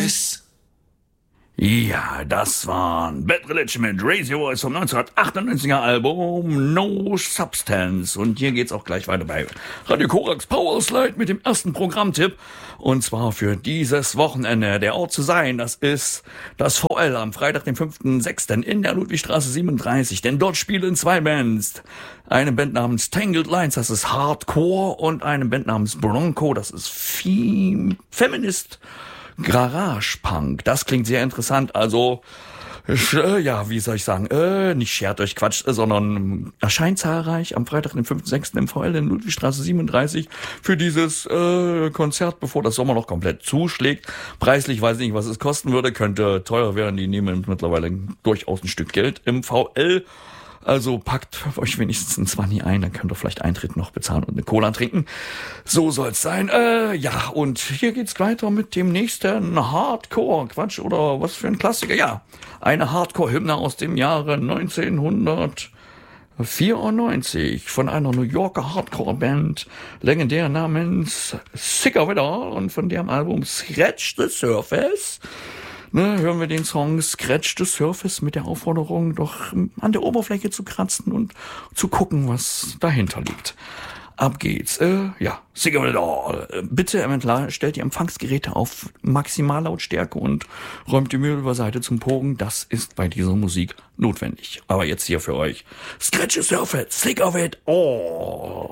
Voice. Ja, das waren Bad Religion mit Raise Your Voice vom 1998er Album No Substance. Und hier geht's auch gleich weiter bei Radio Korax Powerslide mit dem ersten Programmtipp. Und zwar für dieses Wochenende. Der Ort zu sein, das ist das VL am Freitag, den 5.6. in der Ludwigstraße 37. Denn dort spielen zwei Bands. Eine Band namens Tangled Lines, das ist Hardcore. Und eine Band namens Bronco, das ist Feminist Garage Punk. Das klingt sehr interessant. Also, ja, wie soll ich sagen, nicht schert euch Quatsch, sondern erscheint zahlreich am Freitag, den 5.6. im VL in Ludwigstraße 37 für dieses Konzert, bevor das Sommer noch komplett zuschlägt. Preislich weiß ich nicht, was es kosten würde, könnte teuer werden. Die nehmen mittlerweile durchaus ein Stück Geld im VL. Also packt euch wenigstens ein 20 ein, dann könnt ihr vielleicht Eintritt noch bezahlen und eine Cola trinken. So soll's sein. Ja, und hier geht's weiter mit dem nächsten Hardcore-Quatsch oder was für ein Klassiker. Ja, eine Hardcore-Hymne aus dem Jahre 1994 von einer New Yorker Hardcore-Band, legendär namens Sick of It All und von deren Album Scratch the Surface. Hören wir den Song Scratch the Surface mit der Aufforderung, doch an der Oberfläche zu kratzen und zu gucken, was dahinter liegt. Ab geht's. Ja, Sick of It All. Bitte stellt die Empfangsgeräte auf Maximallautstärke und räumt die Müll beiseite zum Pogen. Das ist bei dieser Musik notwendig. Aber jetzt hier für euch Scratch the Surface, Sick of It All.